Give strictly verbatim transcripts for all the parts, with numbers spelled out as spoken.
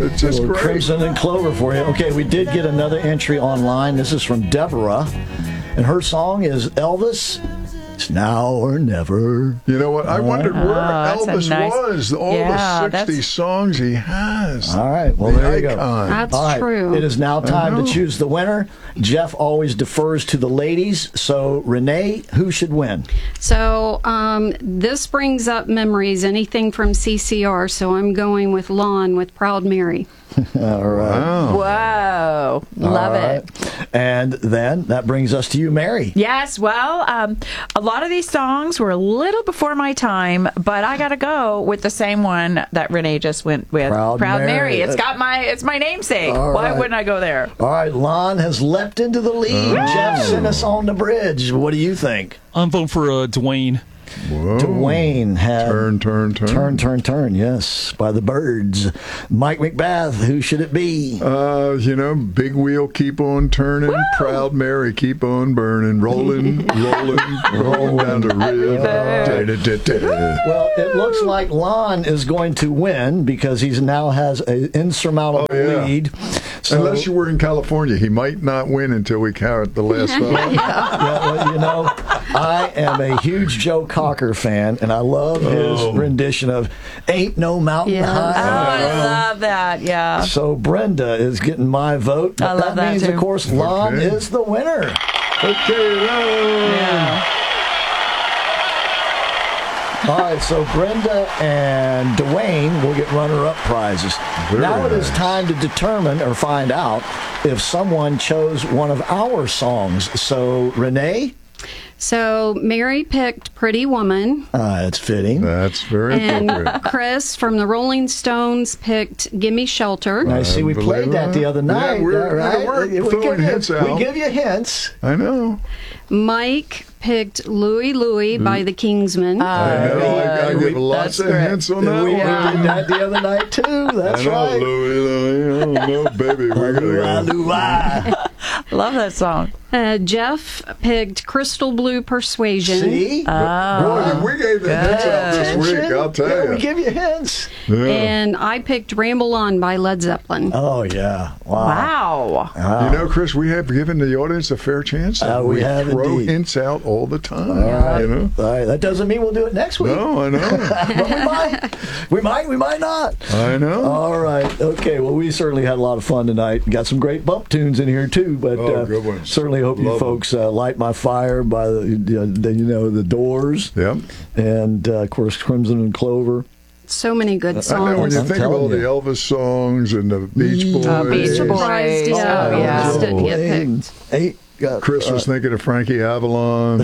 It's just great. Crimson and Clover for you. Okay, we did get another entry online. This is from Deborah, and her song is Elvis. It's now or never. You know what? I wondered where Oh, Elvis nice, was. All yeah, the sixty that's... songs he has. All right. Well, the there you icon. go. That's All right. true. It is now time to choose the winner. Jeff always defers to the ladies. So, Renee, who should win? So um, this brings up memories, anything from C C R. So I'm going with Lon with Proud Mary. All right. Wow. Whoa. Love All right. it. And then that brings us to you, Mary. Yes, well, um, a lot of these songs were a little before my time, but I got to go with the same one that Renee just went with. Proud Mary. Mary. It's got my, it's my namesake. All Why right. wouldn't I go there? All right. Lon has leapt into the lead. Jeff sent us on the bridge. What do you think? I'm voting for uh, Dwayne. Whoa. Dwayne had Turn, turn, turn. Turn, turn, turn, yes, by the Birds. Mike McBath, who should it be? Uh, you know, big wheel keep on turning, Woo! Proud Mary keep on burning, rolling, rolling, rolling down the river. Well, it looks like Lon is going to win because he now has an insurmountable Oh, yeah. lead. So, Unless you were in California, he might not win until we count the last song. yeah, well, you know, I am a huge Joe Cocker fan, and I love his Oh. rendition of "Ain't No Mountain Yeah. Oh, High." I love that. Yeah. So Brenda is getting my vote. But I love that, means, too. of course, Lon Okay. is the winner. Okay, Lon. Yeah. All right, so Brenda and Dwayne will get runner-up prizes. Very now it is nice. time to determine or find out if someone chose one of our songs. So, Renee? So Mary picked Pretty Woman, Uh, it's fitting. That's very and appropriate. Chris from the Rolling Stones picked Gimme Shelter. I see we played that the other night. Yeah, we're, all right? we're We give throwing you- hints out. We give you hints. I know. Mike picked Louie Louie by the Kingsmen. I know. I, I we- give lots that's of great. hints on that we one. did that the other night, too. That's I know, right. Louie, Louie. Oh, no, baby. We're Lua, going to lua. Love that song. Uh, Jeff picked Crystal Blue Persuasion. See? Boy, did we gave the hints out this week, Attention. I'll tell Yeah, you. we give you hints. Yeah. And I picked Ramble On by Led Zeppelin. Oh, yeah. Wow. Wow. Wow. You know, Chris, we have given the audience a fair chance. Uh, we have throw indeed. hints out all the time. All right. You know? All right. That doesn't mean we'll do it next week. No, I know. But we might. We might. We might not. I know. All right. Okay. Well, we certainly had a lot of fun tonight. Got some great bump tunes in here too. But Oh, uh, good ones. certainly hope you Love folks uh, light my fire by the you know, the, you know the Doors Yep. and uh, of course Crimson and Clover. So many good I know songs. when you I'm think of telling all the you. Elvis songs and the Beach Boys. Uh, Beach Surprised, Boys. yeah. Oh, yeah. Elvis didn't get picked. Eight. Got, Chris was thinking of Frankie Avalon.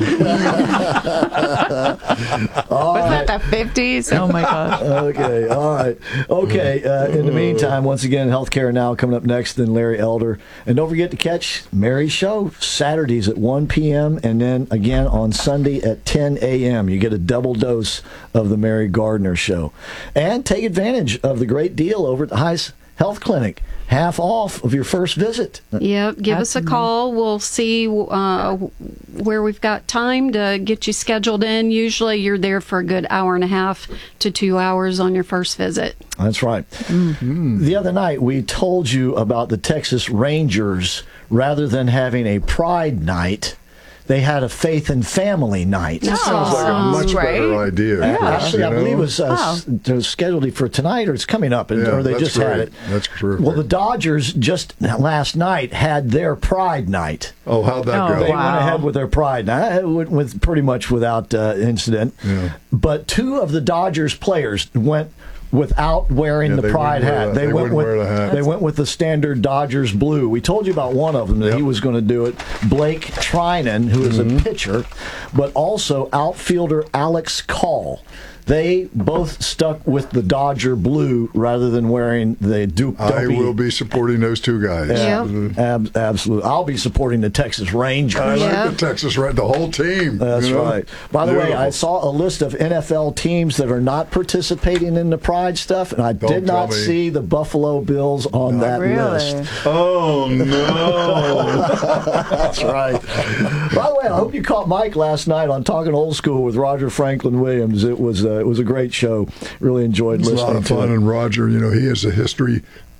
Was that the fifties? Oh, my gosh. Okay, all right. Okay, uh, in the meantime, once again, Healthcare Now coming up next, then Larry Elder. And don't forget to catch Mary's show Saturdays at one p.m. and then again on Sunday at ten a.m. You get a double dose of the Mary Gardner Show. And take advantage of the great deal over at the Heiss Health Clinic. Half off of your first visit. Yep, give us a call. We'll see uh, where we've got time to get you scheduled in. Usually you're there for a good hour and a half to two hours on your first visit. That's right. Mm-hmm. The other night, we told you about the Texas Rangers. Rather than having a Pride night, they had a Faith and Family night. That sounds like a Sounds much great. better idea. Yeah, Chris, actually, I you know? believe it was, uh, Oh. s- it was scheduled for tonight, or it's coming up, and, Yeah, or they that's just had great. it. That's terrific. Well, the Dodgers just last night had their Pride night. Oh, how'd that Oh, go? They wow. went ahead with their Pride night, it went with pretty much without uh, incident. Yeah. But two of the Dodgers players went without wearing Yeah, the they Pride wouldn't wear hat. that. They went wouldn't with wear the hat. they went with the standard Dodgers blue. We told you about one of them that he Yep. was going to do it. Blake Trinan, who is Mm-hmm. a pitcher, but also outfielder Alex Call. They both stuck with the Dodger blue rather than wearing the Duke. I Dopey. will be supporting those two guys. Yep. Ab- absolutely. I'll be supporting the Texas Rangers. I Yeah. like the Texas Red, the whole team. That's you know? right. By the way, Beautiful. I saw a list of N F L teams that are not participating in the Pride stuff, and I Don't did not tell me. see the Buffalo Bills on that Really? list. Oh no! That's right. By the way, I hope you caught Mike last night on Talking Old School with Roger Franklin Williams. It was uh, it was a great show. Really enjoyed It's a listening lot of to fun, it. and Roger, you know, he has a history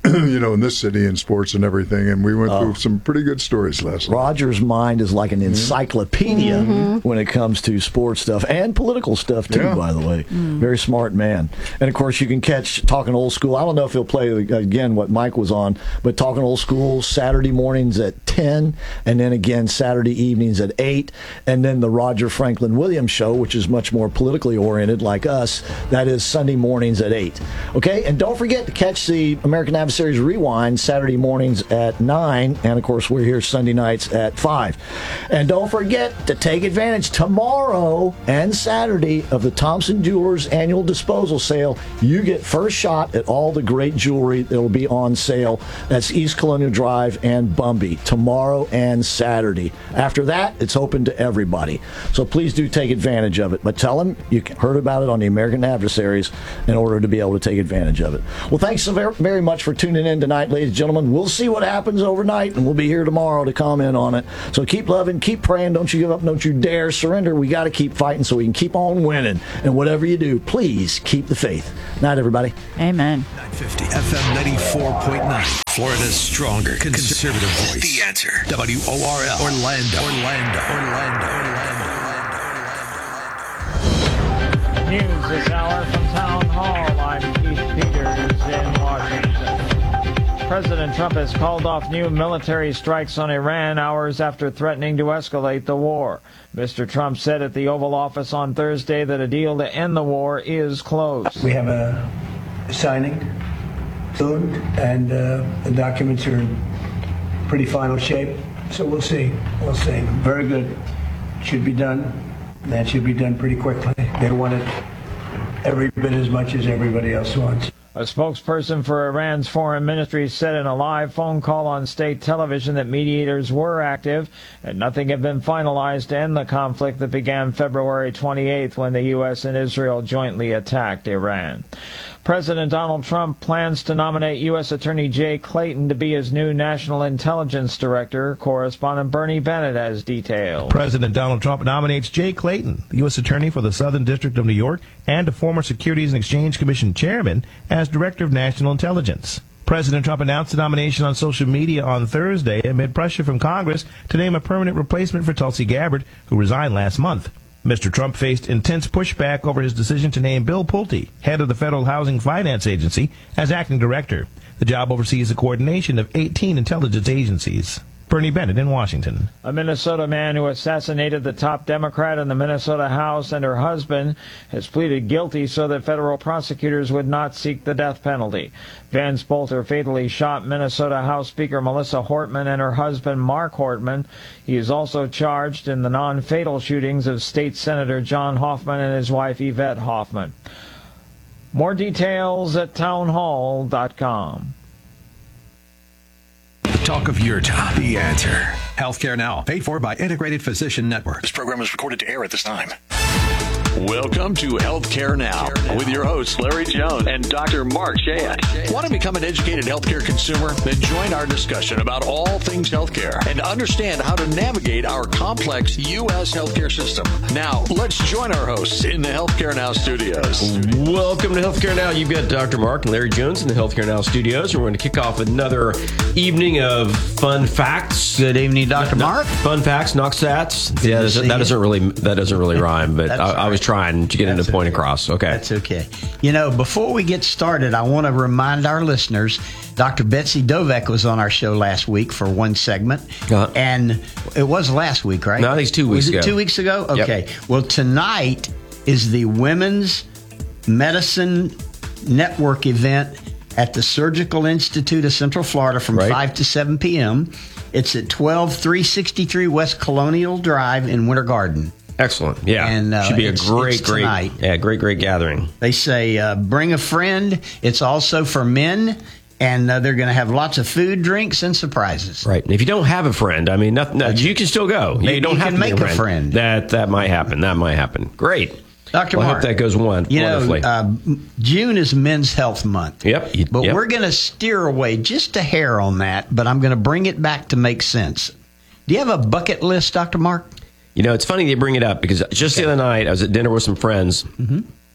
you know, in this city and sports and everything. And we went Oh. through some pretty good stories last night. Roger's mind is like an encyclopedia when it comes to sports stuff and political stuff, too, Yeah. by the way. Very smart man. And, of course, you can catch Talking Old School. I don't know if he'll play, again, what Mike was on, but Talking Old School Saturday mornings at ten, and then again Saturday evenings at eight, and then the Roger Franklin Williams Show, which is much more politically oriented like us, that is Sunday mornings at eight. Okay, and don't forget to catch the American Adversaries Rewind Saturday mornings at nine, and of course we're here Sunday nights at five. And don't forget to take advantage tomorrow and Saturday of the Thompson Jewelers annual disposal sale. You get first shot at all the great jewelry that will be on sale. That's East Colonial Drive and Bumby tomorrow and Saturday. After that, it's open to everybody. So please do take advantage of it. But tell them you heard about it on the American Adversaries in order to be able to take advantage of it. Well, thanks so very, very much for tuning in tonight, ladies and gentlemen. We'll see what happens overnight, and we'll be here tomorrow to comment on it. So keep loving, keep praying. Don't you give up. Don't you dare surrender. We got to keep fighting so we can keep on winning. And whatever you do, please keep the faith. Night, everybody. Amen. nine fifty F M ninety-four point nine. Florida's stronger conservative voice. The Answer. W O R L. Orlando. Orlando. Orlando. Orlando. News this hour from Town Hall. I'm Keith Peters in Washington. President Trump has called off new military strikes on Iran hours after threatening to escalate the war. Mister Trump said at the Oval Office on Thursday that a deal to end the war is close. We have a signing soon, and uh, the documents are in pretty final shape. So we'll see. We'll see. Very good. Should be done. That should be done pretty quickly. They want it every bit as much as everybody else wants. A spokesperson for Iran's foreign ministry said in a live phone call on state television that mediators were active and nothing had been finalized to end the conflict that began February twenty-eighth when the U S and Israel jointly attacked Iran. President Donald Trump plans to nominate U S Attorney Jay Clayton to be his new National Intelligence Director. Correspondent Bernie Bennett has details. President Donald Trump nominates Jay Clayton, the U S Attorney for the Southern District of New York and a former Securities and Exchange Commission chairman, as Director of National Intelligence. President Trump announced the nomination on social media on Thursday amid pressure from Congress to name a permanent replacement for Tulsi Gabbard, who resigned last month. Mister Trump faced intense pushback over his decision to name Bill Pulte, head of the Federal Housing Finance Agency, as acting director. The job oversees the coordination of eighteen intelligence agencies. Bernie Bennett in Washington. A Minnesota man who assassinated the top Democrat in the Minnesota House and her husband has pleaded guilty so that federal prosecutors would not seek the death penalty. Van Spolter fatally shot Minnesota House Speaker Melissa Hortman and her husband Mark Hortman. He is also charged in the non-fatal shootings of State Senator John Hoffman and his wife Yvette Hoffman. More details at townhall dot com. Talk of your town. The Answer. Healthcare Now. Paid for by Integrated Physician Network. This program is recorded to air at this time. Welcome to Healthcare Now with your hosts Larry Jones and Doctor Mark Shayat. Want to become an educated healthcare consumer? Then join our discussion about all things healthcare and understand how to navigate our complex U S healthcare system. Now, let's join our hosts in the Healthcare Now studios. Welcome to Healthcare Now. You've got Doctor Mark and Larry Jones in the Healthcare Now studios. We're going to kick off another evening of fun facts. Good evening, Doctor No, Mark. Fun facts, Noxats. Yeah, that, that doesn't really that doesn't really rhyme, but I, I was trying to get into point across. Okay. That's okay. You know, before we get started, I want to remind our listeners, Doctor Betsy Dovek was on our show last week for one segment. Uh-huh. And it was last week, right? No, I think it's two weeks was it ago. two weeks ago? Okay. Yep. Well, tonight is the Women's Medicine Network event at the Surgical Institute of Central Florida from right. five to seven p.m. It's at twelve three sixty-three West Colonial Drive in Winter Garden. Excellent. Yeah. And, uh, should be a it's, great, it's great, tonight. yeah, great, great gathering. They say uh, bring a friend. It's also for men, and uh, they're going to have lots of food, drinks, and surprises. Right. And if you don't have a friend, I mean, nothing, no, you can still go. Maybe you don't you have can to make be a friend. a friend. That that might happen. That might happen. Great. Doctor Well, Mark, I hope that goes one, you wonderfully. know, uh, June is Men's Health Month. Yep. But yep. we're going to steer away just a hair on that, but I'm going to bring it back to make sense. Do you have a bucket list, Doctor Mark? You know, it's funny they bring it up because just okay. the other night I was at dinner with some friends, mm-hmm.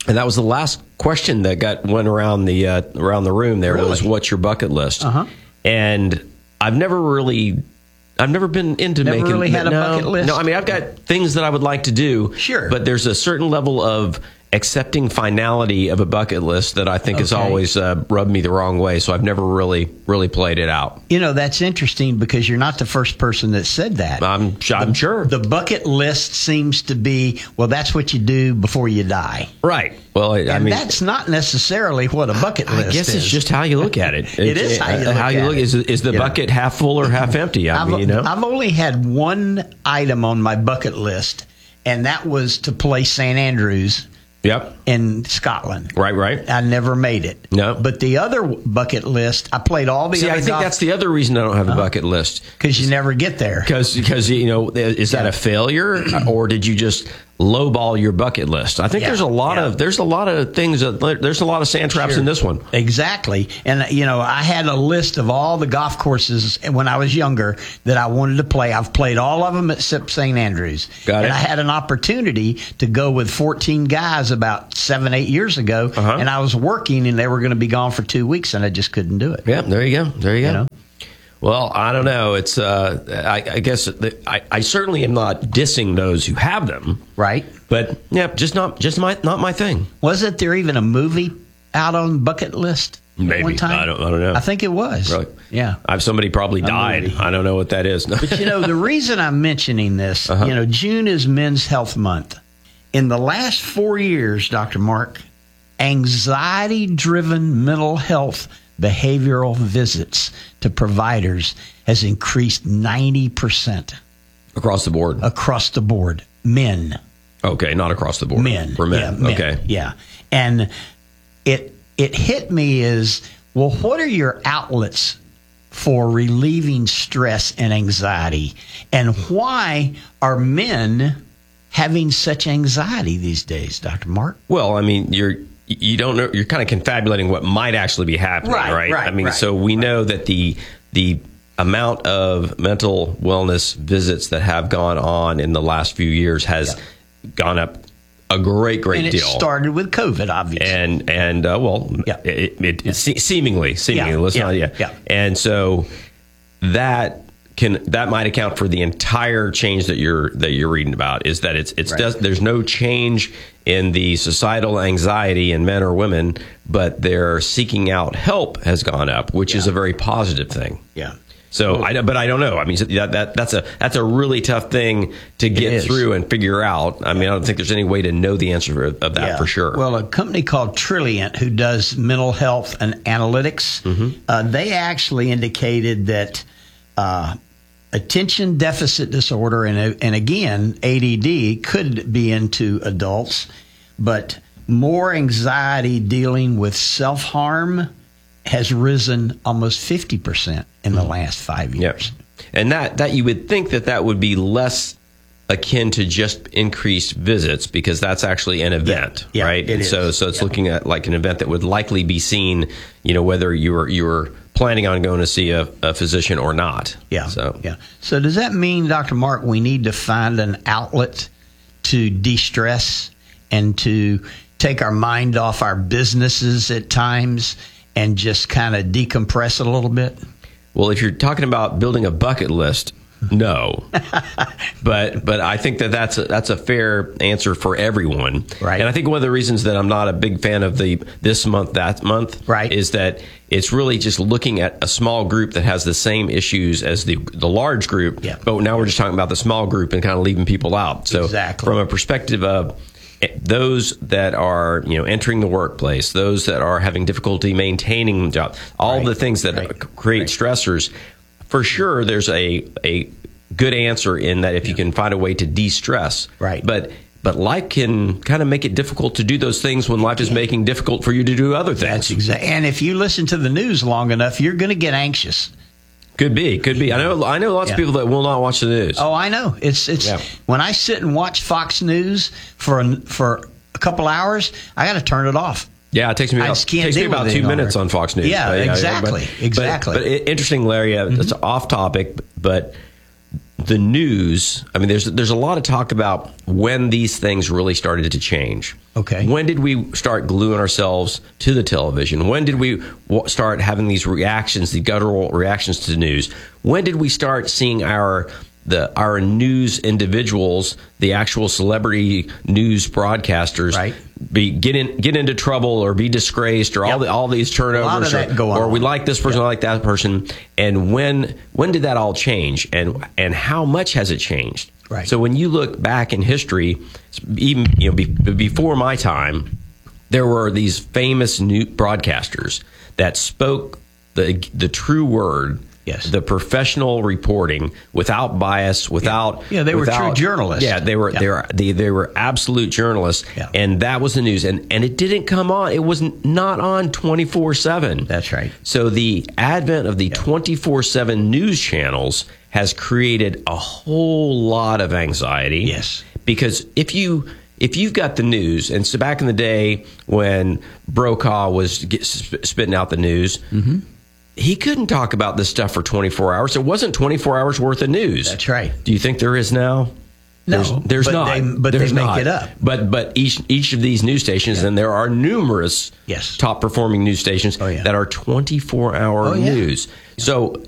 And that was the last question that got went around the uh, around the room. There Really? was, "What's your bucket list?" Uh-huh. And I've never really, I've never been into Never making. really had a no, bucket list? No, I mean I've got things that I would like to do. Sure. But there's a certain level of accepting finality of a bucket list that I think has Okay. always uh, rubbed me the wrong way. So I've never really, really played it out. You know, that's interesting because you're not the first person that said that. I'm, I'm the, sure. The bucket list seems to be, well, that's what you do before you die. Right. Well, I, I And mean, that's not necessarily what a bucket list is. I guess it's just how you look at it. It is how you look how you at look. it. Is, is the You know. bucket half full or half empty? I I've, mean, you know. I've only had one item on my bucket list, and that was to play Saint Andrews Yep. in Scotland. Right, right. I never made it. No. But the other bucket list, I played all the See, other I think that's the other reason I don't have a bucket list. because you never get there. Because, because you know, is that a failure, or did you just lowball your bucket list? I think Yeah, there's a lot yeah. of there's a lot of things that there's a lot of sand traps Sure. in this one. Exactly. And, you know, I had a list of all the golf courses when I was younger that I wanted to play. I've played all of them except Saint Andrews. Got it. And I had an opportunity to go with fourteen guys about seven, eight years ago. Uh-huh. And I was working and they were going to be gone for two weeks and I just couldn't do it. Yeah, there you go. There you go. You know? Well, I don't know. It's uh, I, I guess the, I, I certainly am not dissing those who have them, Right. but yeah, just not just my not my thing. Wasn't there even a movie out on bucket list at Maybe. one time? I don't I don't know. I think it was. Really? Yeah. I've somebody probably died. movie. I don't know what that is. But you know, the reason I'm mentioning this, Uh-huh. you know, June is Men's Health Month. In the last four years, Doctor Mark, anxiety-driven mental health behavioral visits to providers has increased ninety percent Across the board. across the board. Men. Okay, not across the board. Men. For men. Yeah, men. Okay. Yeah. And it it hit me as, well, what are your outlets for relieving stress and anxiety? And why are men having such anxiety these days, Doctor Mark? Well, I mean, you're you don't know. You're kind of confabulating what might actually be happening, Right, right? right, I mean, right, so we know that the the amount of mental wellness visits that have gone on in the last few years has gone up a great, great and it deal. started with COVID, obviously. and and uh, well, Yeah. it, it, it se- seemingly, seemingly, Yeah, let's yeah, not, yeah. yeah. And so that can that might account for the entire change that you're that you're reading about. Is that it's it's Right. does, there's no change in the societal anxiety in men or women, but their seeking out help has gone up, which is a very positive thing. Yeah. So, I, but I don't know. I mean, that, that that's a that's a really tough thing to get is. through and figure out. I mean, I don't think there's any way to know the answer of that Yeah. for sure. Well, a company called Trilliant, who does mental health and analytics, Mm-hmm. uh, they actually indicated that uh, attention deficit disorder and, and again, A D D could be into adults, but more anxiety dealing with self-harm has risen almost fifty percent in the last five years. Yep. And that, that you would think that that would be less akin to just increased visits because that's actually an event, Yeah, right? it and is. so so it's Yeah. looking at like an event that would likely be seen, you know, whether you were you were planning on going to see a, a physician or not. Yeah. So yeah. So does that mean, Doctor Mark, we need to find an outlet to de-stress and to take our mind off our businesses at times and just kind of decompress a little bit? Well, if you're talking about building a bucket list, no. but but I think that that's a, that's a fair answer for everyone. Right. And I think one of the reasons that I'm not a big fan of the this month, that month, right. is that it's really just looking at a small group that has the same issues as the the large group. Yeah. But now we're just talking about the small group and kind of leaving people out. So Exactly. from a perspective of those that are, you know, entering the workplace, those that are having difficulty maintaining jobs, all Right. the things that Right. create Right. stressors, for sure there's a a good answer in that if you can find a way to de-stress. Right. But but life can kind of make it difficult to do those things when life is making difficult for you to do other things. That's exactly. And if you listen to the news long enough, you're going to get anxious. Could be, could be. I know I know lots Yeah. of people that will not watch the news. Oh, I know. It's it's Yeah. when I sit and watch Fox News for a, for a couple hours, I got to turn it off. Yeah, it takes me I about, just can't takes me deal with about it two anymore. minutes on Fox News. Yeah, But, exactly, but- exactly. But, but it- interesting, Larry. Uh, It's off topic, but the news, I mean, there's there's a lot of talk about when these things really started to change. Okay. When did we start gluing ourselves to the television? When did we w- start having these reactions, the guttural reactions to the news? When did we start seeing our the our news individuals, the actual celebrity news broadcasters, right. be get in get into trouble or be disgraced or yep. all the all these turnovers, a lot of or, that go on. or we like this person, yep. I like that person, and when when did that all change, and and how much has it changed? Right. So when you look back in history, even you know be, before my time, there were these famous new broadcasters that spoke the the true word. Yes. The professional reporting without bias, without yeah, they were without, true journalists. Yeah, they were yeah. they were they, they were absolute journalists, yeah. and that was the news. And and it didn't come on. It was not on twenty-four seven. That's right. So the advent of the twenty-four seven news channels has created a whole lot of anxiety. Yes. Because if you if you've got the news, and so back in the day when Brokaw was get, spitting out the news. Mm-hmm. He couldn't talk about this stuff for twenty-four hours. It wasn't twenty-four hours worth of news. That's right. Do you think there is now? No, there's, there's but not. They, but there's they make not. it up. But but each each of these news stations, yeah. and there are numerous yes. top performing news stations oh, yeah. that are twenty-four hour oh, yeah. news. Yeah. So